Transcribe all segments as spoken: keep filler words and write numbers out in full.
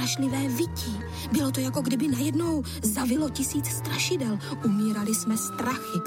strašlivé vytí. Bylo to, jako kdyby najednou zavilo tisíc strašidel. Umírali jsme strachy.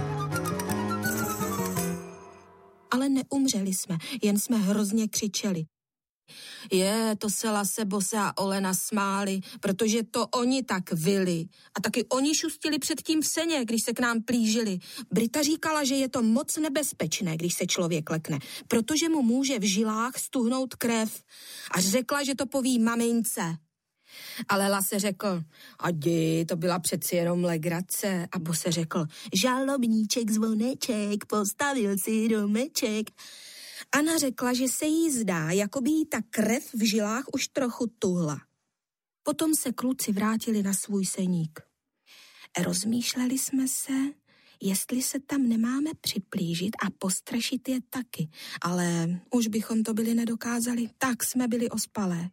Ale neumřeli jsme, jen jsme hrozně křičeli. Je, to se Lase, Bose a Olena smáli, protože to oni tak vyli. A taky oni šustili předtím v seně, když se k nám plížili. Brita říkala, že je to moc nebezpečné, když se člověk lekne, protože mu může v žilách stuhnout krev. A řekla, že to poví mamince. Ale Lase řekl, adi, to byla přeci jenom legrace. A Bose řekl, žalobníček zvoneček, postavil si domeček. Anna řekla, že se jí zdá, jako by jí ta krev v žilách už trochu tuhla. Potom se kluci vrátili na svůj seník. Rozmýšleli jsme se, jestli se tam nemáme připlížit a postrašit je taky, ale už bychom to byli nedokázali, tak jsme byli ospalé.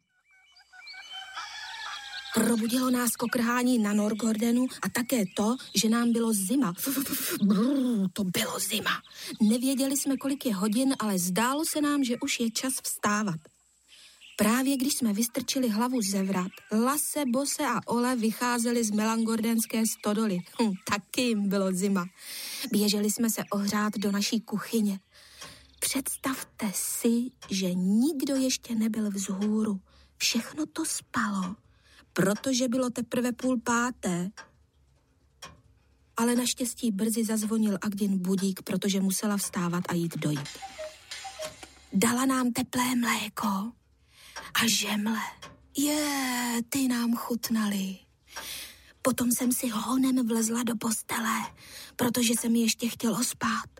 Probudilo nás kokrhání na Norgordenu a také to, že nám bylo zima. Brrr, to bylo zima. Nevěděli jsme, kolik je hodin, ale zdálo se nám, že už je čas vstávat. Právě když jsme vystrčili hlavu ze vrat, Lase, Bose a Ole vycházeli z melangordenské stodoly. Hm, taky jim bylo zima. Běželi jsme se ohřát do naší kuchyně. Představte si, že nikdo ještě nebyl vzhůru. Všechno to spalo, protože bylo teprve půl páté. Ale naštěstí brzy zazvonil Agdin budík, protože musela vstávat a jít dojít. Dala nám teplé mléko a žemle. Je, ty nám chutnaly. Potom jsem si honem vlezla do postele, protože se mi ještě chtělo spát.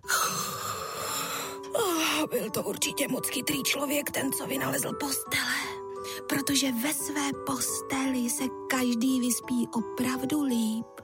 Oh, byl to určitě moc chytrý člověk, ten, co vynalezl postele. Protože ve své posteli se každý vyspí opravdu líp.